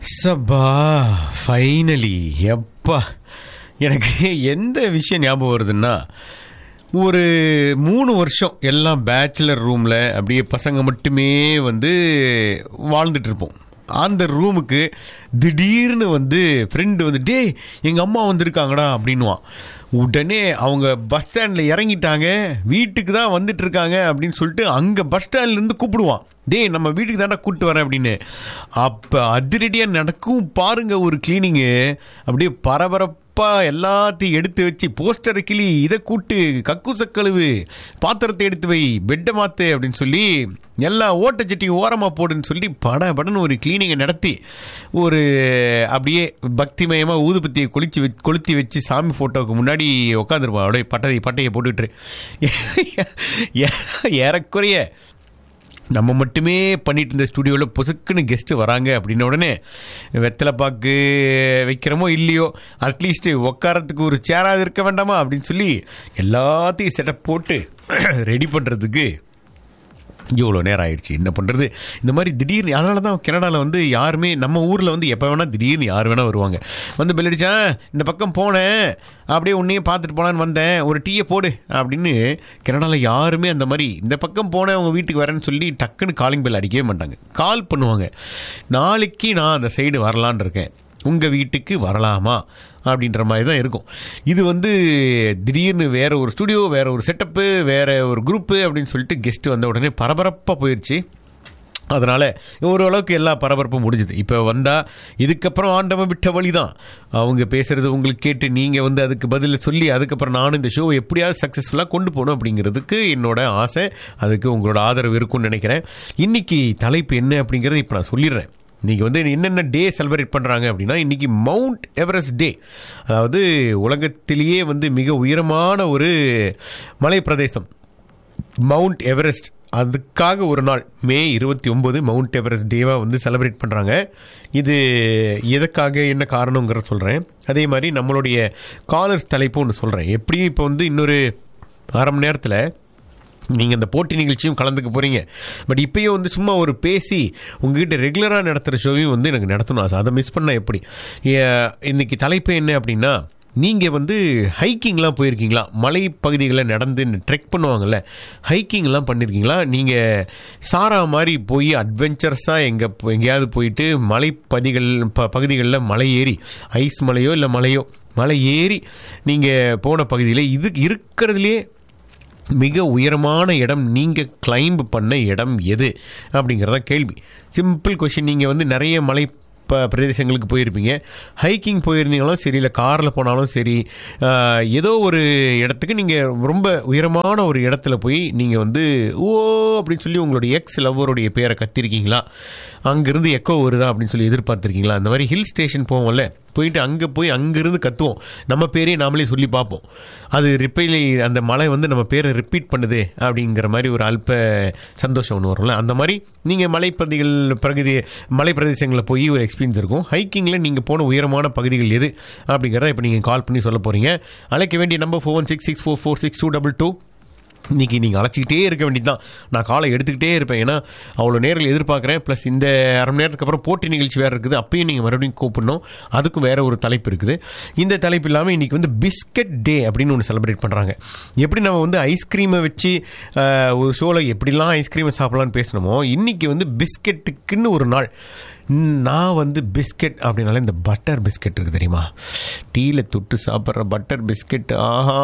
சபா finally எப்பா எனக்கு எந்த விஷயம் ஞாபகம் வருதுன்னா, ஒரு 3 வருஷம் எல்லாம் பேச்சுலர் ரூமில் அப்படியே பசங்க மட்டுமே வந்து வாழ்ந்துட்டு இருப்போம். அந்த ரூமுக்கு திடீர்னு வந்து ஃப்ரெண்டு வந்து டே எங்கள் அம்மா வந்திருக்காங்கடா அப்படின்வான். உடனே அவங்க பஸ் ஸ்டாண்டில் இறங்கிட்டாங்க, வீட்டுக்கு தான் வந்துட்டு இருக்காங்க அப்படின்னு சொல்லிட்டு அங்கே பஸ் ஸ்டாண்ட்லேருந்து கூப்பிடுவான். டே நம்ம வீட்டுக்கு தாண்டா கூப்பிட்டு வரேன் அப்படின்னு. அப்போ அதிரடியாக நடக்கும் பாருங்க ஒரு கிளீனிங்கு. அப்படியே பரபரப்பாக எல்லாத்தையும் எடுத்து வச்சு போஸ்டரை கிளி, இதை கூட்டு, கக்கூச கழுவு, பாத்திரத்தை எடுத்து வை, பெட்டை மாற்று அப்படின்னு சொல்லி எல்லா ஓட்டச்சட்டியும் ஓரமாக போடுன்னு சொல்லி படன்னு ஒரு கிளீனிங்கை நடத்தி ஒரு அப்படியே பக்திமயமாக ஊதுபத்தியை கொளுத்தி வச்சு சாமி ஃபோட்டோவுக்கு முன்னாடி உட்காந்துருப்பான். அப்படியே பட்டையை போட்டுக்கிட்டு ஏறக்குறைய நம்ம மட்டுமே பண்ணிட்டு இருந்த ஸ்டுடியோவில் பொசுக்குன்னு கெஸ்ட்டு வராங்க அப்படின்ன உடனே வெத்தலை பாக்கு வைக்கிறோமோ இல்லையோ, அட்லீஸ்ட் உட்காரத்துக்கு ஒரு சேராக இருக்க வேண்டாமா அப்படின்னு சொல்லி எல்லாத்தையும் செட்டப் போட்டு ரெடி பண்ணுறதுக்கு இவ்வளோ நேரம் ஆயிடுச்சு. என்ன பண்ணுறது, இந்த மாதிரி திடீர்னு. அதனால தான் கனடாவில் வந்து யாருமே, நம்ம ஊரில் வந்து எப்போ வேணால் திடீர்னு யார் வேணால் வருவாங்க. வந்து பெல் அடித்தா இந்த பக்கம் போனேன், அப்படியே உன்னையே பார்த்துட்டு போனான்னு வந்தேன், ஒரு டீயை போடு அப்படின்னு. கனடாவில் யாருமே அந்த மாதிரி இந்த பக்கம் போனேன் உங்கள் வீட்டுக்கு வரேன்னு சொல்லி டக்குன்னு காலிங் பெல் அடிக்கவே மாட்டாங்க. கால் பண்ணுவாங்க, நாளைக்கு நான் அந்த சைடு வரலான் இருக்கேன், உங்கள் வீட்டுக்கு வரலாமா அப்படின்ற மாதிரி தான் இருக்கும். இது வந்து திடீர்னு வேறு ஒரு ஸ்டுடியோ, வேறு ஒரு செட்டப்பு, வேறு ஒரு குரூப்பு அப்படின்னு சொல்லிட்டு கெஸ்ட்டு வந்த உடனே பரபரப்பாக போயிடுச்சு. அதனால் ஓரளவுக்கு எல்லா பரபரப்பும் முடிஞ்சுது. இப்போ வந்தால் இதுக்கப்புறம் ஆண்டவன் விட்ட வழி தான். அவங்க பேசுகிறது உங்களுக்கு கேட்டு நீங்கள் வந்து அதுக்கு பதில் சொல்லி அதுக்கப்புறம் நானும் இந்த ஷோவை எப்படியாவது சக்ஸஸ்ஃபுல்லாக கொண்டு போகணும் அப்படிங்கிறதுக்கு என்னோட ஆசை. அதுக்கு உங்களோட ஆதரவு இருக்கும்னு நினைக்கிறேன். இன்றைக்கி தலைப்பு என்ன அப்படிங்கிறத இப்போ நான் சொல்லிடுறேன். இன்றைக்கி வந்து என்னென்ன டே செலிப்ரேட் பண்ணுறாங்க அப்படின்னா, இன்றைக்கி மவுண்ட் எவரெஸ்ட் டே. அதாவது உலகத்திலேயே வந்து மிக உயரமான ஒரு மலை பிரதேசம் மவுண்ட் எவரெஸ்ட். அதுக்காக ஒரு நாள் மே 29 மவுண்ட் எவரெஸ்ட் டேவாக வந்து செலிப்ரேட் பண்ணுறாங்க. இது எதுக்காக, என்ன காரணங்கிறத சொல்கிறேன். அதே மாதிரி நம்மளுடைய காலர்ஸ் தலைப்பு ஒன்று சொல்கிறேன். எப்படியும் இப்போ வந்து இன்னொரு அரை மணி நேரத்தில் நீங்கள் இந்த போட்டி நிகழ்ச்சியும் கலந்துக்க போகிறீங்க. பட் இப்போயும் வந்து சும்மா ஒரு பேசி உங்ககிட்ட ரெகுலராக நடத்துகிற ஷோவையும் வந்து எனக்கு நடத்தணும் ஆசை. அதை மிஸ் பண்ணால் எப்படி. இன்றைக்கி தலைப்பு என்ன அப்படின்னா, நீங்கள் வந்து ஹைக்கிங்லாம் போயிருக்கீங்களா? மலை பகுதிகளில் நடந்து ட்ரெக் பண்ணுவாங்கள்ல, ஹைக்கிங்லாம் பண்ணியிருக்கீங்களா? நீங்கள் சாரா மாதிரி போய் அட்வென்ச்சர்ஸாக எங்கேயாவது போயிட்டு பகுதிகளில் மலை ஏறி, ஐஸ் மலையோ இல்லை மலை ஏறி நீங்கள் போன பகுதியில் இது இருக்கிறதுலே மிக உயரமான இடம், நீங்கள் கிளைம்ப் பண்ண இடம் எது அப்படிங்கிறத கேள்வி. Simple question. நீங்கள் வந்து நிறைய மலை பிரதேசங்களுக்கு போயிருப்பீங்க. ஹைக்கிங் போயிருந்தீங்களும் சரி, இல்லை காரில் போனாலும் சரி, ஏதோ ஒரு இடத்துக்கு நீங்கள் ரொம்ப உயரமான ஒரு இடத்துல போய் நீங்கள் வந்து ஓ அப்படின்னு சொல்லி உங்களுடைய எக்ஸ் லவ்வருடைய பேரை கத்திருக்கீங்களா? அங்கேருந்து எக்கோ வருதா அப்படின்னு சொல்லி எதிர்பார்த்துருக்கீங்களா? அந்த மாதிரி ஹில் ஸ்டேஷன் போவோம்ல, போயிட்டு அங்கேருந்து கத்துவோம், நம்ம பேரையே நாமளே சொல்லி பார்ப்போம். அது அந்த மலை வந்து நம்ம பேரை ரிப்பீட் பண்ணுது அப்படிங்கிற மாதிரி ஒரு அல்ப சந்தோஷம் ஒன்று வரும்ல. அந்த மாதிரி நீங்கள் மலை பிரதேசங்களில் போய் ஒரு எக்ஸ்பீரியன்ஸ் இருக்கும். ஹைக்கிங்கில் நீங்கள் போன உயரமான பகுதிகள் எது அப்படிங்கிறத இப்போ நீங்கள் கால் பண்ணி சொல்ல போகிறீங்க. அழைக்க வேண்டிய நம்பர் 4166446222. இன்றைக்கி நீங்கள் அழைச்சிக்கிட்டே இருக்க வேண்டியது தான். நான் காலை எடுத்துக்கிட்டே இருப்பேன், ஏன்னா அவ்வளோ நேரில் எதிர்பார்க்குறேன். ப்ளஸ் இந்த அரை மணி நேரத்துக்கு அப்புறம் போட்டி நிகழ்ச்சி வேறு இருக்குது, அப்பயும் நீங்கள் மறுபடியும் கூப்பிடணும். அதுக்கும் வேறு ஒரு தலைப்பு இருக்குது. இந்த தலைப்பு இல்லாமல் இன்றைக்கி வந்து பிஸ்கட் டே அப்படின்னு ஒன்று செலிப்ரேட் பண்ணுறாங்க. எப்படி நம்ம வந்து ஐஸ்கிரீமை வச்சு ஒரு ஷோவில் எப்படிலாம் ஐஸ்கிரீமை சாப்பிட்லான்னு பேசணுமோ, இன்றைக்கி வந்து பிஸ்கெட்டுக்குன்னு ஒரு நாள். நான் வந்து பிஸ்கெட் அப்படின்னால இந்த பட்டர் பிஸ்கெட் இருக்குது தெரியுமா? டீயில் தொட்டு சாப்பிட்ற பட்டர் பிஸ்கெட். ஆஹா,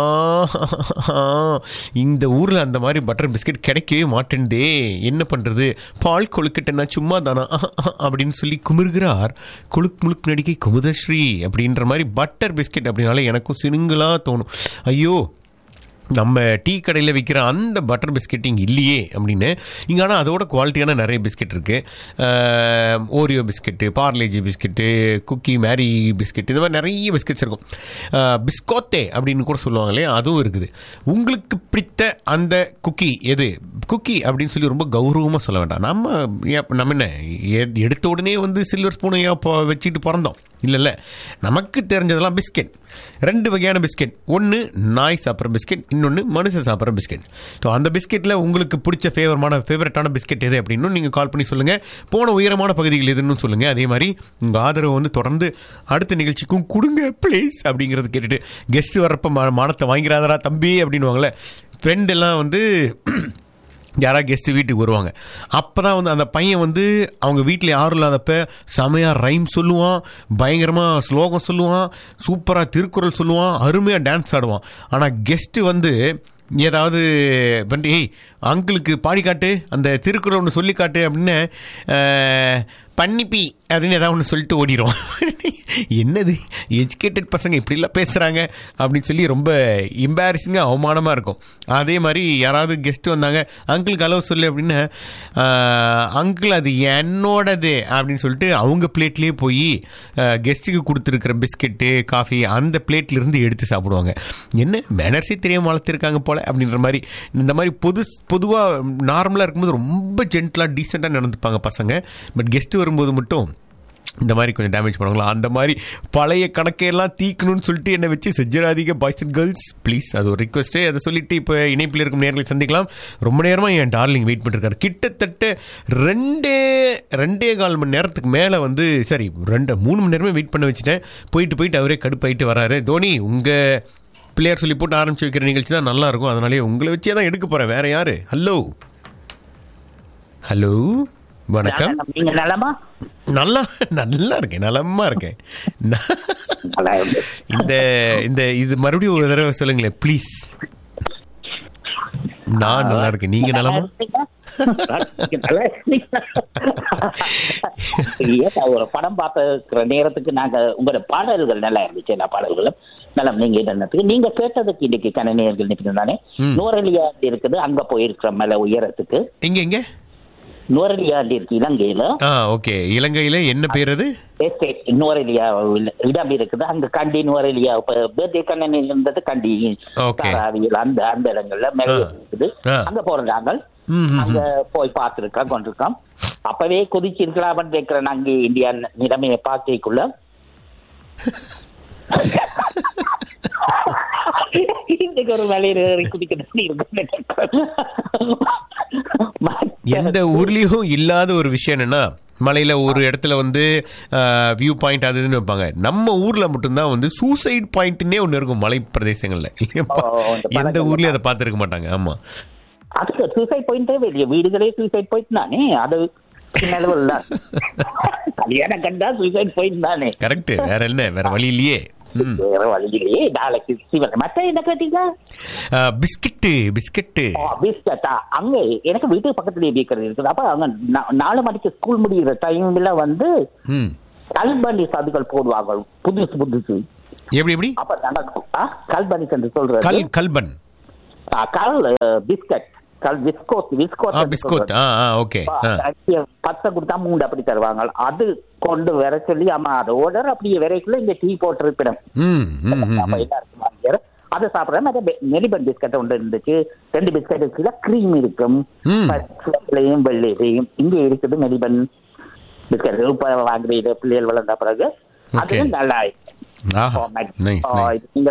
இந்த ஊரில் அந்த மாதிரி பட்டர் பிஸ்கெட் கிடைக்கவே மாட்டேன்தே, என்ன பண்ணுறது? பால் கொழுக்கட்டைன்னா சும்மா தானா அப்படின்னு சொல்லி குமுறுகிறார் முழுக்கு நடிகை குமுதஸ்ரீ. அப்படின்ற மாதிரி பட்டர் பிஸ்கெட் அப்படின்னால எனக்கும் சினுங்களாக தோணும். ஐயோ, நம்ம டீ கடையில் விற்கிற அந்த பட்டர் பிஸ்கெட் இங்கே இல்லையே அப்படின்னு. இங்கே ஆனால் அதோட குவாலிட்டியான நிறைய பிஸ்கெட் இருக்குது. Oreo biscuit, Parle-G biscuit, cookie மேரி பிஸ்கெட், இந்த மாதிரி நிறைய பிஸ்கெட்ஸ் இருக்கும். பிஸ்கோத்தே அப்படின்னு கூட சொல்லுவாங்களே, அதுவும் இருக்குது. உங்களுக்கு பிடித்த அந்த குக்கி எது? குக்கி அப்படின்னு சொல்லி ரொம்ப கௌரவமாக சொல்ல வேண்டாம். நம்ம என்ன எடுத்த உடனே வந்து சில்வர் ஸ்பூனையாக வச்சுட்டு பிறந்தோம் இல்லைல்ல. நமக்கு தெரிஞ்சதெல்லாம் பிஸ்கெட். 2 வகையான பிஸ்கெட். ஒன்று நாய் சாப்பிட்ற பிஸ்கெட், இன்னொன்று மனுஷன் சாப்பிட்ற பிஸ்கெட். ஸோ அந்த பிஸ்கெட்டில் உங்களுக்கு பிடிச்ச ஃபேவரட்டான பிஸ்கெட் எது அப்படின்னு நீங்கள் கால் பண்ணி சொல்லுங்கள். போன உயரமான பகுதிகள் எதுன்னு சொல்லுங்கள். அதே மாதிரி உங்கள் ஆதரவை வந்து தொடர்ந்து அடுத்த நிகழ்ச்சிக்கும் கொடுங்க ப்ளீஸ் அப்படிங்கிறது கேட்டுட்டு, கெஸ்ட்டு வர்றப்ப மானத்தை வாங்கிறாதரா தம்பி அப்படின்வாங்களே, ஃப்ரெண்ட் எல்லாம் வந்து யாராவது கெஸ்ட்டு வீட்டுக்கு வருவாங்க. அப்போ தான் வந்து அந்த பையன் வந்து அவங்க வீட்டில் யாரும் இல்லாதப்ப செமையாக ரைம் சொல்லுவான், பயங்கரமாக ஸ்லோகம் சொல்லுவான், சூப்பராக திருக்குறள் சொல்லுவான், அருமையாக டான்ஸ் ஆடுவான். ஆனால் கெஸ்ட்டு வந்து ஏதாவது வந்து ஏய் அங்கிளுக்கு பாடி காட்டு, அந்த திருக்குறள் ஒன்று சொல்லி காட்டு அப்படின்னு பண்ணிப்பி அப்படின்னு ஏதாவது ஒன்று சொல்லிட்டு ஓடிடும். என்னது எஜுகேட்டட் பசங்க இப்படிலாம் பேசுகிறாங்க அப்படின்னு சொல்லி ரொம்ப எம்பாரசிங்காக அவமானமாக இருக்கும். அதே மாதிரி யாராவது கெஸ்ட்டு வந்தாங்க, அங்கிளுக்கு அளவு சொல்லு அப்படின்னு, அங்கிள் அது என்னோடது அப்படின்னு சொல்லிட்டு அவங்க பிளேட்லேயே போய் கெஸ்ட்டுக்கு கொடுத்துருக்கிற பிஸ்கெட்டு காஃபி அந்த பிளேட்லேருந்து எடுத்து சாப்பிடுவாங்க. என்ன மேனர்ஸே தெரியாமல் வளர்த்துருக்காங்க போல் அப்படின்ற மாதிரி. இந்த மாதிரி பொதுவாக நார்மலாக இருக்கும்போது ரொம்ப ஜென்டலாக டீசெண்டாக நடந்துப்பாங்க பசங்க. பட் கெஸ்ட்டு வரும்போது மட்டும் இந்த மாதிரி கொஞ்சம் டேமேஜ் பண்ணுவாங்களா. அந்த மாதிரி பழைய கணக்கையெல்லாம் தீக்கணும்னு சொல்லிட்டு என்னை வச்சு செஞ்சிடாதீங்க பாய்ஸ் அண்ட் கேர்ள்ஸ் ப்ளீஸ். அது ஒரு ரிக்வஸ்ட்டு. அதை சொல்லிட்டு இப்போ இணைப்பில் இருக்கும் நேர்களை சந்திக்கலாம். ரொம்ப நேரமாக என் டார்லிங் வெயிட் பண்ணிருக்காரு. கிட்டத்தட்ட 2.25 மணி நேரத்துக்கு மேலே வந்து சரி 3 மணி நேரமே வெயிட் பண்ண வச்சுட்டேன். போயிட்டு அவரே கடுப்பாயிட்டு வராரு. தோனி உங்கள் பிள்ளையார் சொல்லி போட்டு ஆரம்பிச்சு வைக்கிற நிகழ்ச்சி தான் நல்லாயிருக்கும், அதனாலே உங்களை வச்சே தான் எடுக்க போகிறேன். வேறு யார்? ஹலோ வணக்கம். நல்லா இருக்கேன், நலமா இருக்கேன். இந்த இது மறுபடியும் ஒரு தடவை சொல்லுங்களேன் ப்ளீஸ். நான் நல்லா இருக்கேன், நீங்க நலமா? ஒரு படம் பார்த்த நேரத்துக்கு நாங்க உங்களோட பாடல்கள் நல்லா இருந்துச்சு. எல்லா பாடல்களும் நல்லா நீங்க என்னத்துக்கு நீங்க கேட்டதுக்கு இன்னைக்கு கணநேயர்கள் நிற்கிறது தானே. நூறலியா இருக்குது, அங்க போயிருக்கிற மலை உயரத்துக்கு. எங்க நுவரெலியா இருக்கு இலங்கையில. ஓகே, இலங்கையில என்ன பேர் அது? நுவரெலியா இடம் இருக்குது அங்க. கண்டி நுவரெலியா பேர்தே கண்ணன் இருந்தது கண்டி அந்த அந்த இடங்கள்ல மேல இருக்குது. அங்க போறாங்க, அங்க போய் பார்த்துருக்கோம் கொண்டிருக்கோம். அப்பவே கொதிச்சிருக்கலாம் கேட்கிறேன். அங்கே இந்தியா நிலைமையை பார்க்கக்குள்ள இன்னைக்கு ஒரு வேலையை குதிக்க எந்த ஊர்லயும் இல்லாத ஒரு விஷயம் என்னன்னா, மலையில ஒரு இடத்துல வந்து வியூ பாயிண்ட் அது இதுன்னு வைப்பாங்க. நம்ம ஊர்ல மட்டும்தான் வந்து சூசைட் பாயிண்ட்னே ஒண்ணு இருக்கும் மலை பிரதேசங்கள்ல. எந்த ஊர்லயும் அதை பார்த்துருக்க மாட்டாங்க. ஆமா, அது சூசைட் பாயிண்டே வெளியே வீடுகளே சூசைட் பாயிண்ட் தானே. அது கல்யாணம் கண்டா சூசைட் பாயிண்ட் தானே. கரெக்ட். வேற என்ன, வேற வழி இல்லையே. நாளைக்கு மற்ற என்ன கேட்டீங்க? பிஸ்கட்டா? அங்க எனக்கு வீட்டுக்கு பக்கத்துலயே பேக்கரி இருக்குது. அப்ப அங்க 4 மணிக்கு ஸ்கூல் முடிகிற டைம்ல வந்து கல்பனி சாதுகள் போடுவாங்க, புதுசு. எப்படி? அப்ப கல்பனி என்று சொல்றது கல்பன் பிஸ்கட் கொடுத்தா 3 அப்படி தருவாங்க. அது கொண்டு வர சொல்லி ஆமா அதை ஓடர் அப்படியே வரைக்குள்ள இந்த டீ போட்டிருப்பிடும். அதை சாப்பிட்ற மெலிபன் பிஸ்கட் ஒன்று இருந்துச்சு. 2 பிஸ்கட் இருக்குல்ல, கிரீம் இருக்கும் வெள்ளையும். இங்க இருக்குது மெலிபன் பிஸ்கட். வாங்குற பிள்ளைகள் வளர்ந்த பிறகு அது நல்லா